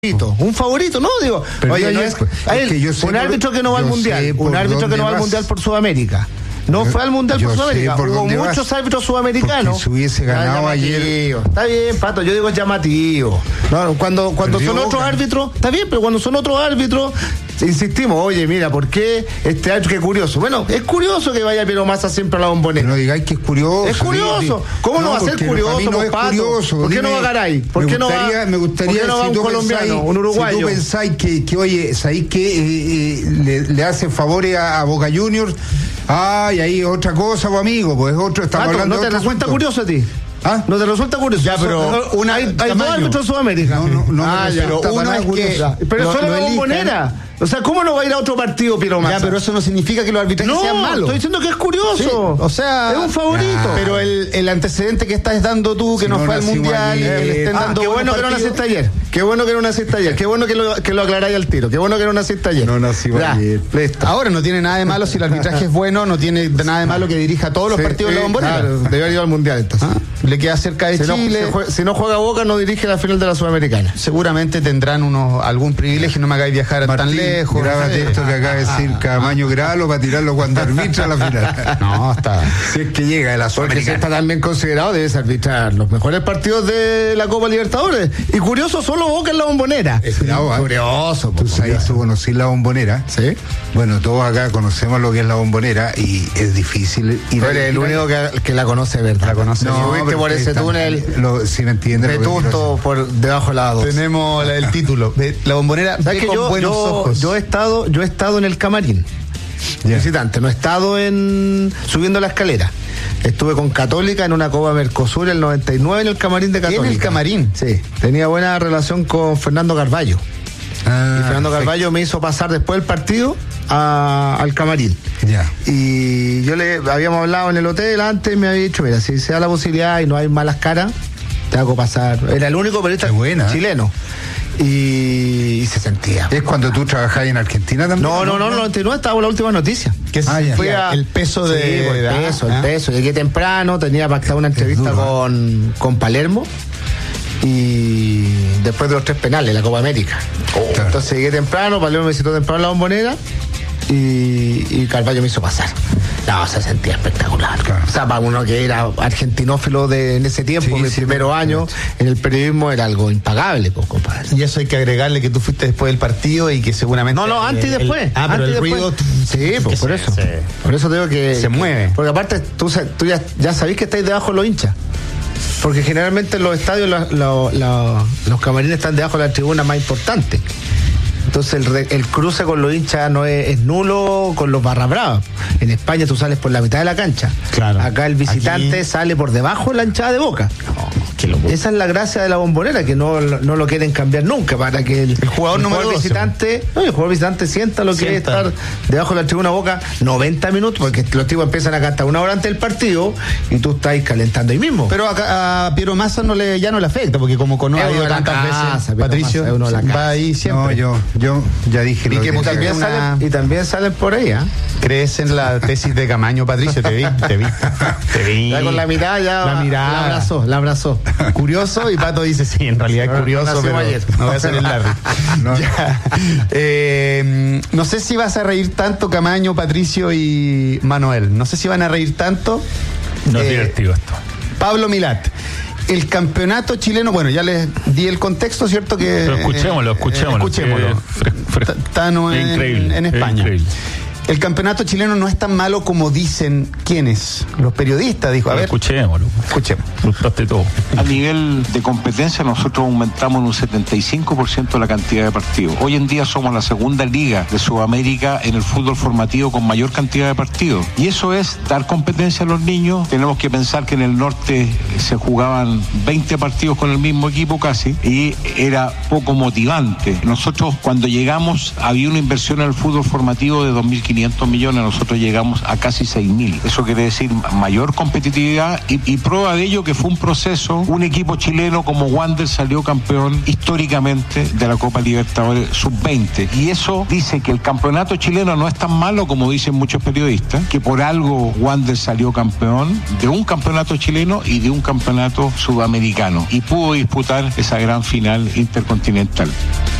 Un favorito, no, digo, pero oye, un árbitro que no va al mundial, un árbitro que no va al mundial por Sudamérica. No fue al mundial por Sudamérica. Hubo muchos árbitros sudamericanos. Si hubiese ganado ayer. Está bien, Pato, yo digo es llamativo. No, cuando son otros árbitros, está bien, pero cuando son otros árbitros, insistimos, oye, mira, ¿por qué este árbitro? Qué curioso. Bueno, es curioso que vaya Piero Massa siempre a la Bombonera. No digáis que es curioso. Es curioso. ¿Cómo no va a ser curioso, no es Pato? curioso. ¿Por qué no va Garay? ¿Por qué no va un colombiano, un uruguayo? Si tú pensáis que oye, ¿sabéis que le hacen favores a Boca Juniors? Y ahí otra cosa, pues amigo, pues otro, estamos Pato, hablando ¿no de te resulta curioso a ti? ¿Ah? ¿No te resulta curioso? Ya, pero hay dos árbitros en Sudamérica. Pero uno es que... Pero solo la Bombonera. O sea, ¿cómo no va a ir a otro partido, Piero Massa? Ya, pero eso no significa que los arbitrajes sean malos. Estoy diciendo que es curioso. Sí, o sea... Es un favorito. Pero el antecedente que estás dando tú, que no fue al mundial, que le estén dando... Qué bueno que no naciste ayer. Qué bueno que no naciste ayer. Qué bueno que lo aclaráis al tiro. Qué bueno que no naciste ayer. No nací ayer. Listo. Ahora, no tiene nada de malo si el arbitraje es bueno, no tiene nada de malo que dirija todos los partidos de la Bombonera. Claro, debe haber ido al mundial entonces. Le queda cerca de Chile. Si no juega Boca, no dirige la final de la Sudamericana. Seguramente tendrán algún privilegio, no me hagáis viajar tan lejos. Grábate esto que acaba de decir Camaño, grábalo para tirarlo cuando arbitra la final. No, está. Si es que llega de la Sudamericana. Porque si está tan bien considerado, debes arbitrar los mejores partidos de la Copa Libertadores. Y curioso, solo Boca en la Bombonera. Curioso. Tú sabes, tú conocís la Bombonera. Sí. Bueno, todos acá conocemos lo que es la Bombonera y es difícil ir. Eres el único que la conoce, ¿verdad? La conoce. No, viste por ese túnel. Si me entiendes. Vetusto por debajo de la 2. Tenemos el título. La Bombonera ve con buenos ojos. Yo he estado en el camarín. Visitante, no he estado subiendo la escalera. Estuve con Católica en una Copa Mercosur el 99 en el camarín de Católica. ¿En el camarín? Sí. Tenía buena relación con Fernando Carballo. Y Fernando Carballo me hizo pasar después del partido al camarín. Ya. Y yo habíamos hablado en el hotel antes y me había dicho, mira, si se da la posibilidad y no hay malas caras, te hago pasar. Era el único periodista chileno. Y se sentía. ¿Es cuando tú trabajabas en Argentina también? No, 99 estaba la última noticia. Fue el peso de... el peso. Llegué temprano, tenía pactada una entrevista con Palermo y después de los 3 penales, la Copa América. Claro. Entonces llegué temprano, Palermo me visitó temprano en la Bombonera y Carballo me hizo pasar. No, se sentía espectacular. Claro. O sea, para uno que era argentinófilo en ese tiempo, mi primer año en el periodismo era algo impagable, pues, compadre. Y eso hay que agregarle que tú fuiste después del partido y que seguramente... No, antes y después. Pero el ruido... Sí, pues por eso. Por eso digo que... Se mueve. Porque aparte tú ya sabés que estáis debajo de los hinchas. Porque generalmente en los estadios los camarines están debajo de la tribuna más importante. Entonces el cruce con los hinchas no es nulo con los barra bravas. En España tú sales por la mitad de la cancha. Claro. Acá el visitante sale por debajo de la hinchada de Boca. Qué locura. Esa es la gracia de la Bombonera, que no lo quieren cambiar nunca, para que el jugador visitante sienta lo que es estar debajo de la tribuna Boca 90 minutos, porque los tipos empiezan a cantar 1 hora antes del partido y tú estás calentando ahí mismo. Pero a Piero Massa ya no le afecta, porque como ha ido tantas veces, Patricio va ahí siempre. No, yo ya dije y que también salen por ahí, ¿Crees en la tesis de Camaño, Patricio? Te vi. Ya con la mirada la abrazó. Curioso, y Pato dice, sí, en realidad es curioso, pero no voy a hacer el Larry. No sé si vas a reír tanto, Camaño, Patricio y Manuel. No sé si van a reír tanto. No es divertido esto. Pablo Milat. El campeonato chileno, bueno, ya les di el contexto, ¿cierto? Pero escuchémoslo. Tano en España. El campeonato chileno no es tan malo como dicen quienes, los periodistas, dijo. Escuchémoslo. Todo. A nivel de competencia nosotros aumentamos un 75% la cantidad de partidos. Hoy en día somos la segunda liga de Sudamérica en el fútbol formativo con mayor cantidad de partidos. Y eso es dar competencia a los niños. Tenemos que pensar que en el norte se jugaban 20 partidos con el mismo equipo casi y era poco motivante. Nosotros cuando llegamos había una inversión en el fútbol formativo de 2.500 500 millones, nosotros llegamos a casi 6.000. Eso quiere decir mayor competitividad y prueba de ello que fue un proceso. Un equipo chileno como Wander salió campeón históricamente de la Copa Libertadores Sub-20, y eso dice que el campeonato chileno no es tan malo como dicen muchos periodistas, que por algo Wander salió campeón de un campeonato chileno y de un campeonato sudamericano y pudo disputar esa gran final intercontinental.